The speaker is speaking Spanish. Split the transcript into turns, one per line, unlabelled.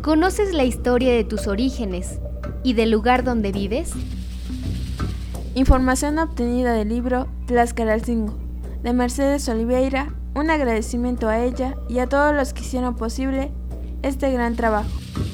¿Conoces la historia de tus orígenes y del lugar donde vives?
Información obtenida del libro Tlaxcalalcingo, de Mercedes Oliveira. Un agradecimiento a ella y a todos los que hicieron posible este gran trabajo.